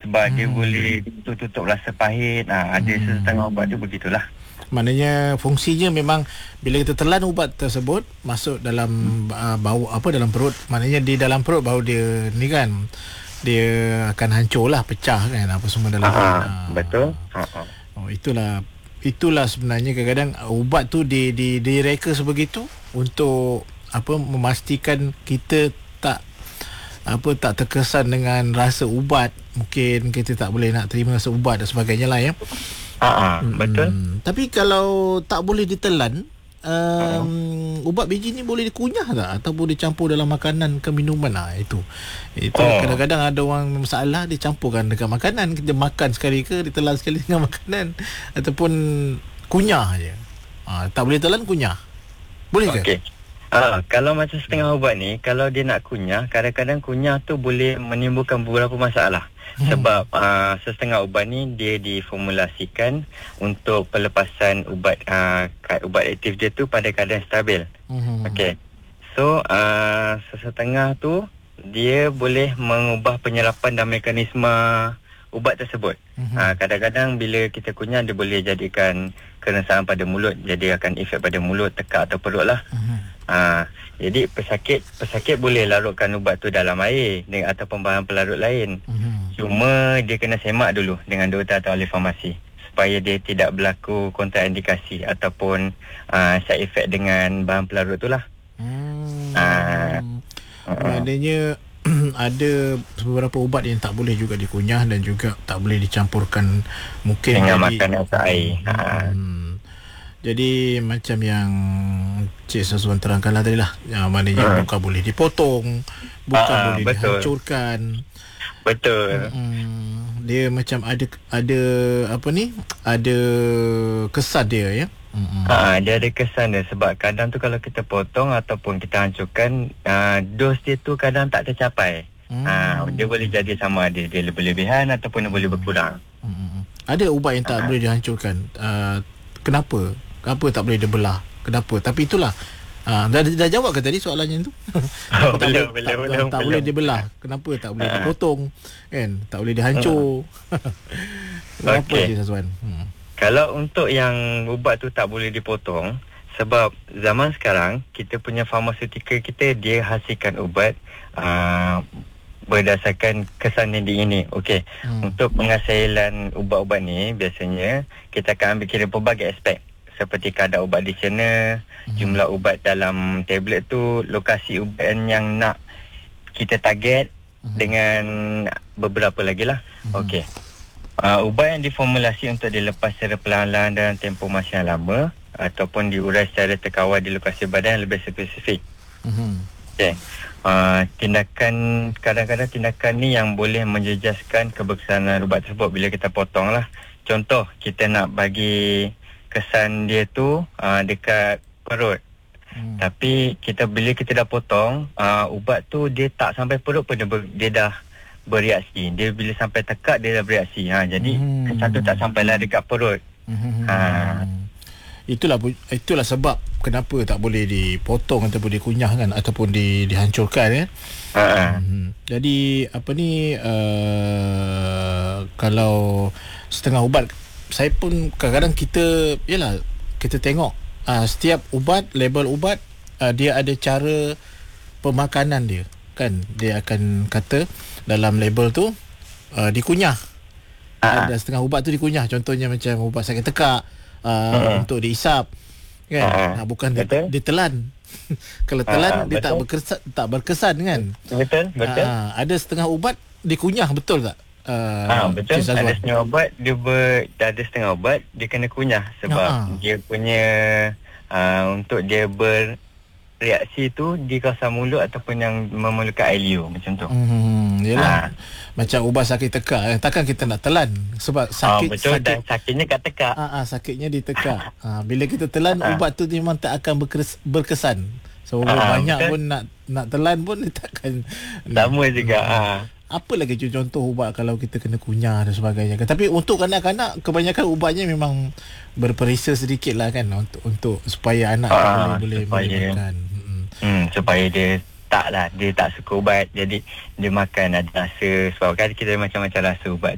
sebab dia boleh tutup rasa pahit. Ada setengah ubat tu begitulah. Maknanya fungsinya memang bila kita telan ubat tersebut masuk dalam bau dalam perut, maknanya di dalam perut baru dia ni kan, dia akan hancur lah, pecah kan apa semua dalam perut. Betul. Itulah sebenarnya kadang-kadang ubat tu direka sebegitu untuk memastikan kita tak terkesan dengan rasa ubat. Mungkin kita tak boleh nak terima rasa ubat dan sebagainya lah ya. Betul. Tapi kalau tak boleh ditelan, ubat biji ni boleh dikunyah tak atau boleh dicampur dalam makanan ke minuman? Itu kadang-kadang ada orang masalah, dia campurkan dekat makanan. Kita makan sekali ke ditelan sekali dengan makanan, ataupun kunyah je. Tak boleh telan, kunyah boleh ke? Okey. Kalau macam setengah ubat ni, kalau dia nak kunyah, kadang-kadang kunyah tu boleh menimbulkan beberapa masalah. Sebab setengah ubat ni dia diformulasikan untuk pelepasan ubat ubat aktif dia tu pada keadaan stabil. Okey. So sesetengah tu dia boleh mengubah penyerapan dan mekanisme ubat tersebut. Kadang-kadang bila kita kunyah, dia boleh jadikan keresahan pada mulut, jadi akan efek pada mulut, tekak atau perut lah. Jadi pesakit boleh larutkan ubat tu dalam air ataupun bahan pelarut lain. Cuma dia kena semak dulu dengan doktor atau ahli farmasi supaya dia tidak berlaku kontraindikasi ataupun side effect dengan bahan pelarut tu lah. Maknanya ada beberapa ubat yang tak boleh juga dikunyah dan juga tak boleh dicampurkan mungkin dengan makanan atau air. Jadi macam yang Cik Sazwan terangkanlah tadi lah, maknanya bukan boleh dipotong, bukan boleh dihancurkan. Betul. Dia macam ada ada kesan dia ya. Dia ada kesan dia sebab kadang tu kalau kita potong ataupun kita hancurkan, dos dia tu kadang tak tercapai. Dia boleh jadi sama ada dia lebih-lebihan ataupun dia boleh berkurang. Ada ubat yang tak boleh dihancurkan. Kenapa tak boleh dibelah? Kenapa? Tapi itulah dah jawab ke tadi soalannya tu? Belum. Tak boleh dibelah. Kenapa tak boleh dipotong? Kan? Tak boleh dihancur. Kenapa Cik Sazwan? Kalau untuk yang ubat tu tak boleh dipotong, sebab zaman sekarang kita punya farmaseutical kita dia hasilkan ubat berdasarkan kesan yang ini. Okey. Untuk penghasilan ubat-ubat ni biasanya kita akan ambil kira pelbagai aspek, seperti kadar ubat di cerna, jumlah ubat dalam tablet tu, lokasi ubat yang nak kita target, dengan beberapa lagi lah. Okey. Ubat yang diformulasi untuk dilepas secara perlahan-lahan dalam tempoh masa yang lama ataupun diurai secara terkawal di lokasi badan yang lebih spesifik. Okey. Kadang-kadang tindakan ni yang boleh menjejaskan keberkesanan ubat tersebut bila kita potong lah. Contoh, kita nak bagi kesan dia tu dekat perut. Tapi bila kita dah potong, ubat tu dia tak sampai perut pun dia dah bereaksi. Dia bila sampai tekak dia dah bereaksi. Jadi kesan tu tak sampailah dekat perut. Itulah sebab kenapa tak boleh dipotong ataupun dikunyah kan, ataupun dihancurkan kan. Jadi kalau setengah ubat, saya pun kadang-kadang kita tengok setiap ubat, label ubat dia ada cara pemakanan dia kan. Dia akan kata dalam label tu dikunyah. Ada setengah ubat tu dikunyah. Contohnya macam ubat sakit tekak, untuk diisap kan. Bukan ditelan. Kalau telan dia tak berkesan kan. Betul. Ada setengah ubat dikunyah, betul tak? Betul. Ada setengah ubat dia kena kunyah sebab dia punya untuk dia bereaksi tu di kawasan mulut ataupun yang memerlukan air liur macam tu. Yalah. Macam ubat sakit tekak, takkan kita nak telan sebab sakit. Betul, dan sakitnya kat tekak. Sakitnya di tekak. Bila kita telan ubat tu memang tak akan berkesan. So banyak betul. Pun nak telan pun dia takkan sama juga. Apa lagi contoh ubat kalau kita kena kunyah dan sebagainya. Tapi untuk kanak-kanak kebanyakan ubatnya memang berperisa sedikit lah kan, untuk supaya anak boleh makan. Supaya dia tak suka ubat, jadi dia makan ada rasa, sebab kan kita macam-macam rasa ubat